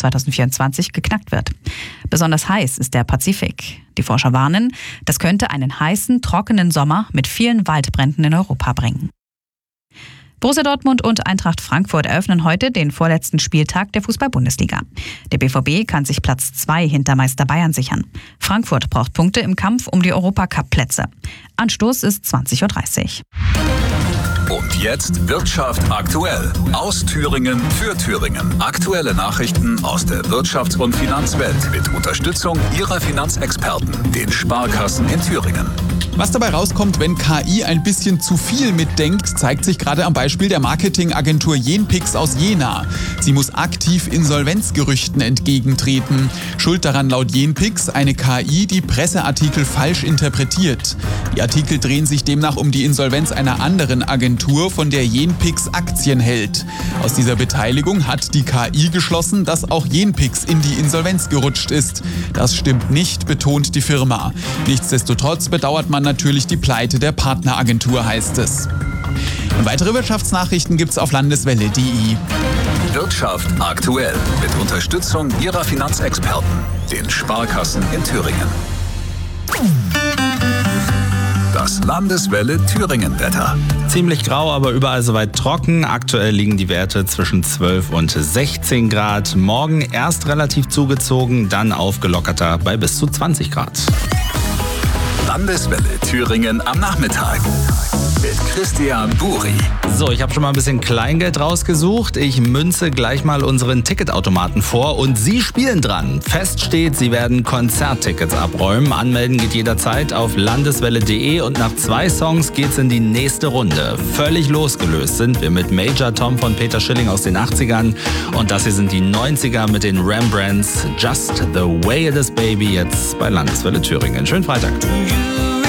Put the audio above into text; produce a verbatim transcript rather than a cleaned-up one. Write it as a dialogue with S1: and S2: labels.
S1: zwanzig vierundzwanzig geknackt wird. Besonders heiß ist der Pazifik. Die Forscher warnen, das könnte einen heißen, trockenen Sommer mit vielen Waldbränden in Europa bringen. Borussia Dortmund und Eintracht Frankfurt eröffnen heute den vorletzten Spieltag der Fußball-Bundesliga. Der B V B kann sich Platz zwei hinter Meister Bayern sichern. Frankfurt braucht Punkte im Kampf um die Europacup-Plätze. Anstoß ist zwanzig Uhr dreißig.
S2: Und jetzt Wirtschaft aktuell. Aus Thüringen für Thüringen. Aktuelle Nachrichten aus der Wirtschafts- und Finanzwelt mit Unterstützung Ihrer Finanzexperten, den Sparkassen in Thüringen.
S3: Was dabei rauskommt, wenn K I ein bisschen zu viel mitdenkt, zeigt sich gerade am Beispiel der Marketingagentur Jenpix aus Jena. Sie muss aktiv Insolvenzgerüchten entgegentreten. Schuld daran laut Jenpix eine K I, die Presseartikel falsch interpretiert. Die Artikel drehen sich demnach um die Insolvenz einer anderen Agentur, von der Jenpix Aktien hält. Aus dieser Beteiligung hat die K I geschlossen, dass auch Jenpix in die Insolvenz gerutscht ist. Das stimmt nicht, betont die Firma. Nichtsdestotrotz bedauert man natürlich die Pleite der Partneragentur, heißt es. Und weitere Wirtschaftsnachrichten gibt's auf landeswelle punkt de.
S2: Wirtschaft aktuell mit Unterstützung Ihrer Finanzexperten, den Sparkassen in Thüringen. Das Landeswelle Thüringen-Wetter.
S4: Ziemlich grau, aber überall soweit trocken. Aktuell liegen die Werte zwischen zwölf und sechzehn Grad. Morgen erst relativ zugezogen, dann aufgelockerter bei bis zu zwanzig Grad.
S2: Landeswelle Thüringen am Nachmittag mit Christian Buri.
S4: So, ich habe schon mal ein bisschen Kleingeld rausgesucht. Ich münze gleich mal unseren Ticketautomaten vor und Sie spielen dran. Fest steht, Sie werden Konzerttickets abräumen. Anmelden geht jederzeit auf landeswelle punkt de und nach zwei Songs geht's in die nächste Runde. Völlig losgelöst sind wir mit Major Tom von Peter Schilling aus den achtzigern und das hier sind die neunziger mit den Rembrandts. Just the way it is, baby, jetzt bei Landeswelle Thüringen. Schönen Freitag.